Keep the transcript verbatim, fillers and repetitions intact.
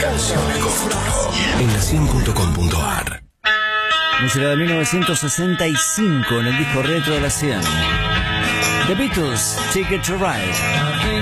Canciones con futuro en la cien punto com punto ar. Música de mil novecientos sesenta y cinco en el disco retro de la cien. The Beatles, Ticket to Ride.